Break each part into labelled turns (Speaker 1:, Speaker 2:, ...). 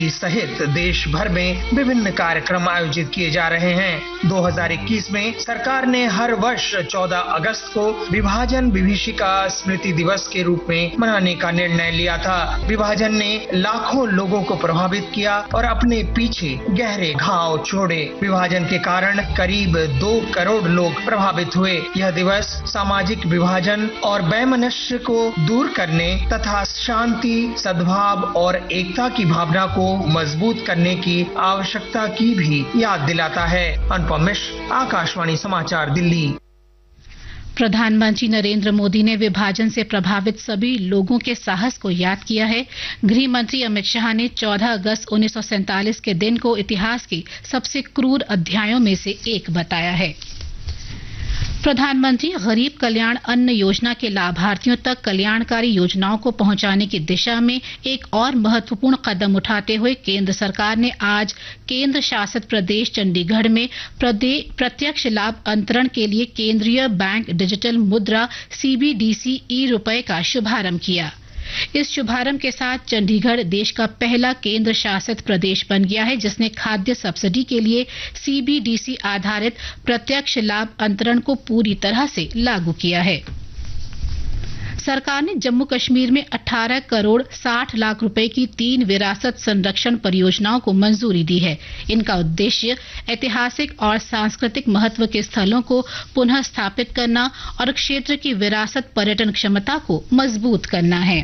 Speaker 1: सहित देश भर में विभिन्न कार्यक्रम आयोजित किए जा रहे हैं। 2021 में सरकार ने हर वर्ष 14 अगस्त को विभाजन विभीषिका स्मृति दिवस के रूप में मनाने का निर्णय लिया था। विभाजन ने लाखों लोगों को प्रभावित किया और अपने पीछे गहरे घाव छोड़े। विभाजन के कारण करीब 2 करोड़ लोग प्रभावित हुए। यह दिवस सामाजिक विभाजन और वैमनस्य को दूर करने तथा शांति, सद्भाव और एकता की भावना को मजबूत करने की आवश्यकता की भी याद दिलाता है। अनुपम मिश्र, आकाशवाणी समाचार, दिल्ली।
Speaker 2: प्रधानमंत्री नरेंद्र मोदी ने विभाजन से प्रभावित सभी लोगों के साहस को याद किया है। गृह मंत्री अमित शाह ने 14 अगस्त 1947 के दिन को इतिहास के सबसे क्रूर अध्यायों में से एक बताया है। प्रधानमंत्री गरीब कल्याण अन्न योजना के लाभार्थियों तक कल्याणकारी योजनाओं को पहुंचाने की दिशा में एक और महत्वपूर्ण कदम उठाते हुए केंद्र सरकार ने आज केंद्र शासित प्रदेश चंडीगढ़ में प्रत्यक्ष लाभ अंतरण के लिए केंद्रीय बैंक डिजिटल मुद्रा CBDC ई-रुपए का शुभारंभ किया। इस शुभारंभ के साथ चंडीगढ़ देश का पहला केंद्र शासित प्रदेश बन गया है जिसने खाद्य सब्सिडी के लिए CBDC आधारित प्रत्यक्ष लाभ अंतरण को पूरी तरह से लागू किया है। सरकार ने जम्मू कश्मीर में 18 करोड़ 60 लाख रुपए की 3 विरासत संरक्षण परियोजनाओं को मंजूरी दी है। इनका उद्देश्य ऐतिहासिक और सांस्कृतिक महत्व के स्थलों को पुनः स्थापित करना और क्षेत्र की विरासत पर्यटन क्षमता को मजबूत करना है।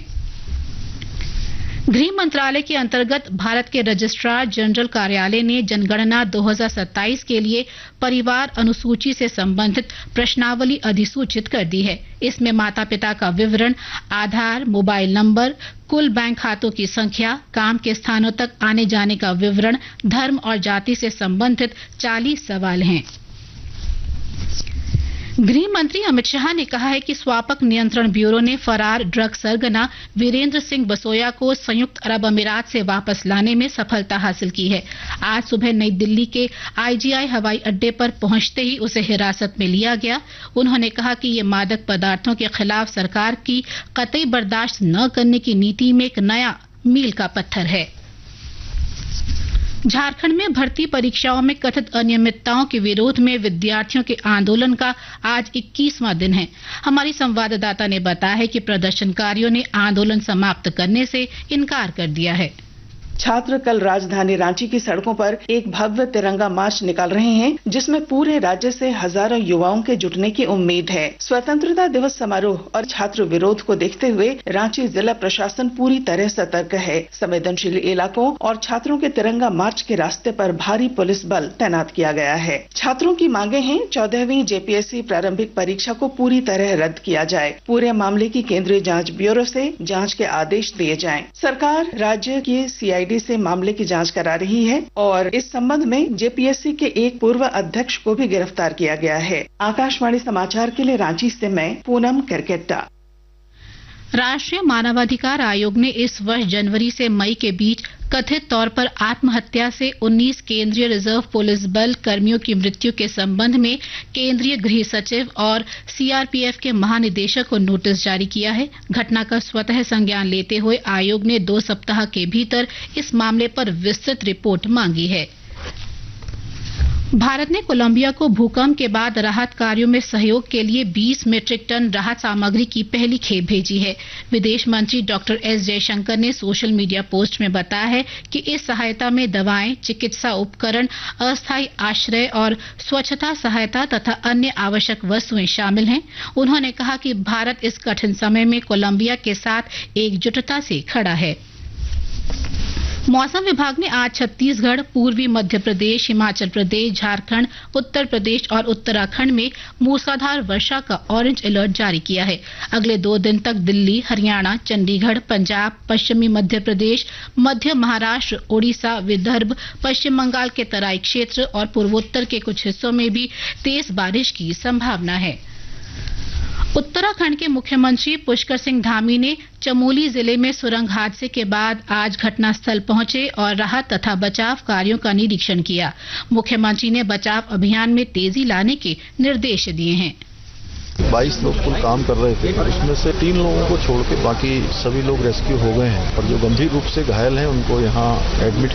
Speaker 2: गृह मंत्रालय के अंतर्गत भारत के रजिस्ट्रार जनरल कार्यालय ने जनगणना 2027 के लिए परिवार अनुसूची से संबंधित प्रश्नावली अधिसूचित कर दी है। इसमें माता पिता का विवरण, आधार, मोबाइल नंबर, कुल बैंक खातों की संख्या, काम के स्थानों तक आने जाने का विवरण, धर्म और जाति से संबंधित 40 सवाल हैं। गृह मंत्री अमित शाह ने कहा है कि स्वापक नियंत्रण ब्यूरो ने फरार ड्रग सरगना वीरेंद्र सिंह बसोया को संयुक्त अरब अमीरात से वापस लाने में सफलता हासिल की है। आज सुबह नई दिल्ली के IGI हवाई अड्डे पर पहुंचते ही उसे हिरासत में लिया गया। उन्होंने कहा कि ये मादक पदार्थों के खिलाफ सरकार की कतई बर्दाश्त न करने की नीति में एक नया मील का पत्थर है। झारखंड में भर्ती परीक्षाओं में कथित अनियमितताओं के विरोध में विद्यार्थियों के आंदोलन का आज 21वां दिन है। हमारी संवाददाता ने बताया है कि प्रदर्शनकारियों ने आंदोलन समाप्त करने से इनकार कर दिया है।
Speaker 3: छात्र कल राजधानी रांची की सड़कों पर एक भव्य तिरंगा मार्च निकाल रहे हैं जिसमें पूरे राज्य से हजारों युवाओं के जुटने की उम्मीद है। स्वतंत्रता दिवस समारोह और छात्र विरोध को देखते हुए रांची जिला प्रशासन पूरी तरह सतर्क है। संवेदनशील इलाकों और छात्रों के तिरंगा मार्च के रास्ते पर भारी पुलिस बल तैनात किया गया है। छात्रों की मांगे हैं 14वीं JPSC प्रारंभिक परीक्षा को पूरी तरह रद्द किया जाए, पूरे मामले की केंद्रीय जांच ब्यूरो से जांच के आदेश दिए जाएं। सरकार राज्य की CID से मामले की जांच करा रही है और इस संबंध में JPSC के एक पूर्व अध्यक्ष को भी गिरफ्तार किया गया है। आकाशवाणी समाचार के लिए रांची से मैं पूनम करकेट्टा।
Speaker 2: राष्ट्रीय मानवाधिकार आयोग ने इस वर्ष जनवरी से मई के बीच कथित तौर पर आत्महत्या से 19 केंद्रीय रिजर्व पुलिस बल कर्मियों की मृत्यु के संबंध में केंद्रीय गृह सचिव और CRPF के महानिदेशक को नोटिस जारी किया है। घटना का स्वतः संज्ञान लेते हुए आयोग ने 2 सप्ताह के भीतर इस मामले पर विस्तृत रिपोर्ट मांगी है। भारत ने कोलंबिया को भूकंप के बाद राहत कार्यों में सहयोग के लिए 20 मीट्रिक टन राहत सामग्री की पहली खेप भेजी है। विदेश मंत्री डॉक्टर S जयशंकर ने सोशल मीडिया पोस्ट में बताया है कि इस सहायता में दवाएं, चिकित्सा उपकरण, अस्थायी आश्रय और स्वच्छता सहायता तथा अन्य आवश्यक वस्तुएं शामिल हैं। उन्होंने कहा कि भारत इस कठिन समय में कोलंबिया के साथ एकजुटता से खड़ा है। मौसम विभाग ने आज छत्तीसगढ़, पूर्वी मध्य प्रदेश, हिमाचल प्रदेश, झारखंड, उत्तर प्रदेश और उत्तराखंड में मूसलाधार वर्षा का ऑरेंज अलर्ट जारी किया है। अगले 2 दिन तक दिल्ली, हरियाणा, चंडीगढ़, पंजाब, पश्चिमी मध्य प्रदेश, मध्य महाराष्ट्र, ओडिशा, विदर्भ, पश्चिम बंगाल के तराई क्षेत्र और पूर्वोत्तर के कुछ हिस्सों में भी तेज बारिश की संभावना है। उत्तराखंड के मुख्यमंत्री पुष्कर सिंह धामी ने चमोली जिले में सुरंग हादसे के बाद आज घटनास्थल पहुंचे और राहत तथा बचाव कार्यों का निरीक्षण किया। मुख्यमंत्री ने बचाव अभियान में तेजी लाने के निर्देश दिए हैं।
Speaker 4: 22 लोग कुल काम कर रहे थे, उसमें से 3 लोगों को छोड़ के बाकी सभी लोग रेस्क्यू हो गए हैं और जो गंभीर रूप से घायल हैं उनको यहाँ एडमिट